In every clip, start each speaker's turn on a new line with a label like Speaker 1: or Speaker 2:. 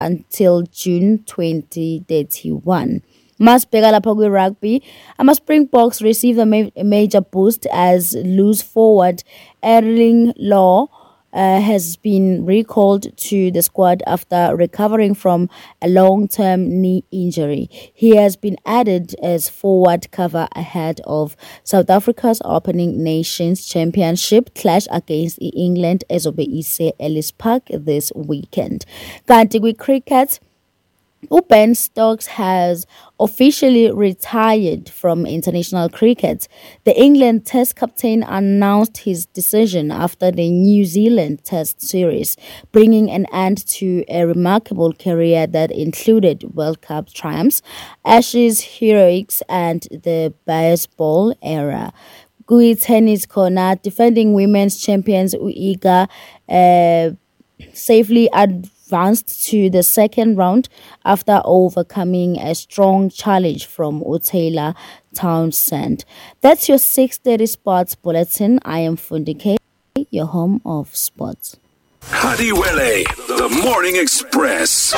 Speaker 1: until June 2031. Masibheka lapha kwi-rugby, ama-Springboks received a major boost as loose forward Erling Law has been recalled to the squad after recovering from a long-term knee injury. He has been added as forward cover ahead of South Africa's opening Nations Championship clash against England ezobe ise Ellis Park this weekend. Kanti kwi-cricket, Ben Stokes has officially retired from international cricket. The England Test captain announced his decision after the New Zealand Test series, bringing an end to a remarkable career that included World Cup triumphs, Ashes heroics, and the baseball era. Tennis corner, defending women's champions Uiga safely advanced to the second round after overcoming a strong challenge from Taylor Townsend. That's your 6:30 Sports Bulletin. I am Fundike, your home of sports.
Speaker 2: Hadiwele, the Morning Express.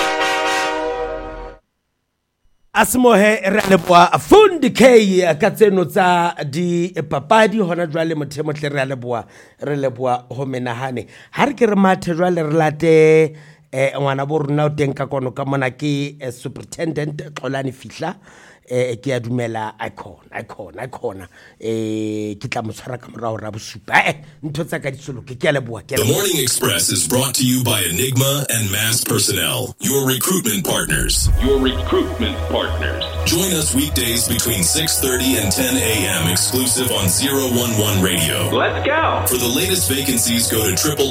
Speaker 3: Asmohe Raleboa Fundike katseno tsa di papadi hona jwale mothemotle Raleboa homenahane ha re ke re mathe jwale re late ngwana bo rona o teng ka kono ka mona ke superintendent Xolani Fihla ke ya dumela icon ke tla mo tshwara ka morao ra bosupa ntho tsa ka ditsolo ke a leboa
Speaker 2: The Morning Express is brought to you by Enigma and Mass Personnel, your recruitment partners. Join us weekdays between 6:30 and 10 a.m. exclusive on 011 Radio.
Speaker 4: Let's go.
Speaker 2: For the latest vacancies, go to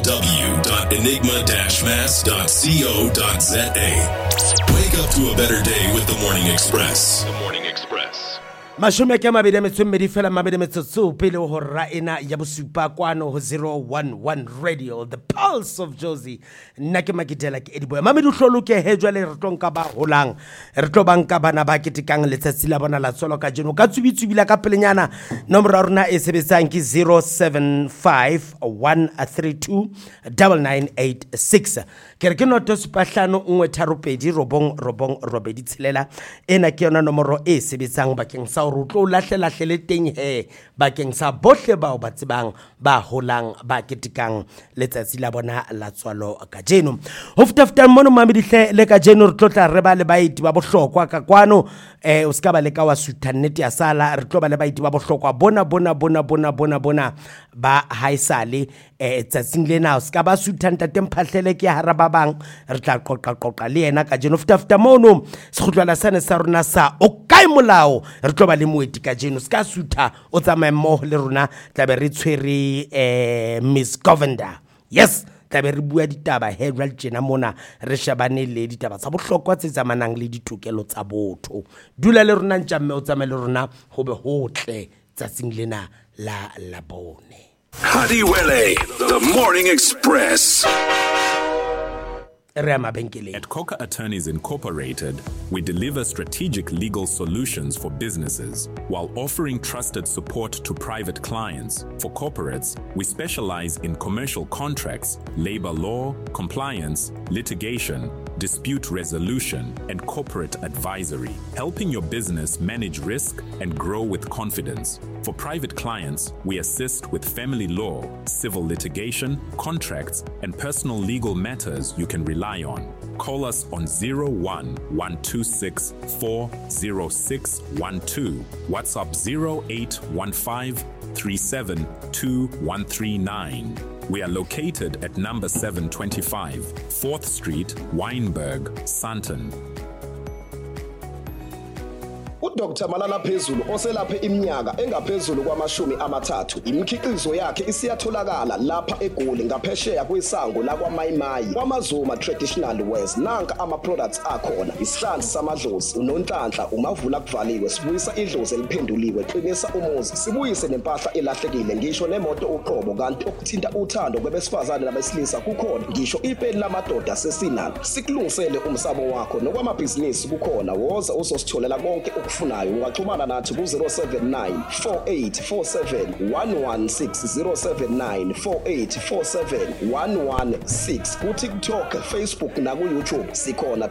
Speaker 2: www.enigma-mass.co.za. Wake up to a better day with The Morning Express.
Speaker 3: Mashume ke mabedi metsomedi fela mabedi metsotso pele ho ra ena ya bosupa kwano ho 011 Radio, the pulse of Jozi. Nna ke Makitela ke Ediboya mamedi uhloluke he jwale re tonka ba holang re tlo banka bana ba ketekang letsatsi la bona la tsolo ka jeno ka tsubitsubila ka pelenyana nomoro rona e sebetsang ke 0751329986 kere ke noto sepahlano nngwe tharo pedi robong robedi tshelela ena ke yona nomoro e sebetsang bakeng sa o tlo lahle teng he bakeng sa bohle bao ba tsebang ba holang ba ketekang letsatsi la bona la tswalo ka jeno ho futafuta mono mamedihle le ka jeno re tlotla re ba le baiti ba bohlokwa ka kwano o ska ba le ka wa suta nnete ya sala re tlo ba le baiti ba bohlokwa bona ba haisale tsatsing lena o ska ba suta ntate mphahlele ke hara ba bang re tla qoqa le yena ka jeno futafuta mono sekhutlwana sane sa rona sa o kai molao re tlo ba le moeti ka jeno ska sutha o tsamaye mo le rona tla be re tshwere Miss Govender. Yes, tla be re bua ditaba hedral tjena mona re shebane le ditaba tsa bohlokwa tse tsamanang le ditokelo tsa botho. Dula le rona ntjamme o tsamaye le rona ho be hotle tsatsing lena la bone.
Speaker 2: Hadiwele, the Morning Express.
Speaker 5: At Coca Attorneys Incorporated, we deliver strategic legal solutions for businesses while offering trusted support to private clients. For corporates, we specialize in commercial contracts, labor law, compliance, litigation, dispute resolution, and corporate advisory, helping your business manage risk and grow with confidence. For private clients, we assist with family law, civil litigation, contracts, and personal legal matters you can rely on. Call us on 01-126 40612, WhatsApp 0815 372139. We are located at number 725, 4th Street, Wynberg, Sandton.
Speaker 6: uDr Malala Phezulu oselaphe iminyaka engaphezulu kwamashumi amathathu. Imikhiqizo yakhe isiyatholakala lapha eGoli ngaphesheya kwesango la kwaMayimayi kwaMazuma Traditional Wares. Nanka ama products akhona: isihlanzi samadlozi, unonhlanhla, umavula kuvaliwe, sibuyisa idlozi eliphenduliwe, qinisa umuzi, sibuyise nempahla elahlekile, ngisho nemoto uqobo. Kanti okuthinta uthando kwabesifazane nabesilisa kukhona, ngisho ipeni lamadoda sesinalo. Sikulungisele umsamo wakho nokwamabhizinisi kukhona. Woza uzositholela konke oyifunayo ungaxhumana nathi ku-079 4847 116 079 4847 116 ku-TikTok, Facebook naku-YouTube sikhona